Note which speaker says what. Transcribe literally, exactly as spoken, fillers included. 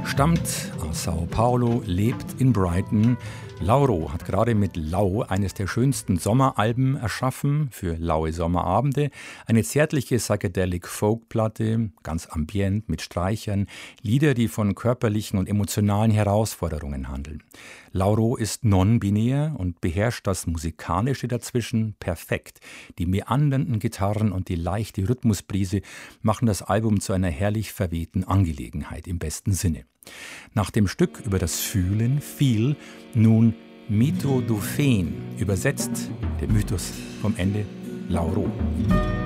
Speaker 1: Stammt aus Sao Paulo, lebt in Brighton. Lauro hat gerade mit Lau eines der schönsten Sommeralben erschaffen für laue Sommerabende. Eine zärtliche Psychedelic-Folk-Platte, ganz ambient mit Streichern, Lieder, die von körperlichen und emotionalen Herausforderungen handeln. Lauro ist non-binär und beherrscht das Musikalische dazwischen perfekt. Die meandernden Gitarren und die leichte Rhythmusbrise machen das Album zu einer herrlich verwehten Angelegenheit im besten Sinne. Nach dem Stück über das Fühlen, Feel, nun Mito do Feen, übersetzt der Mythos vom Ende Lauro.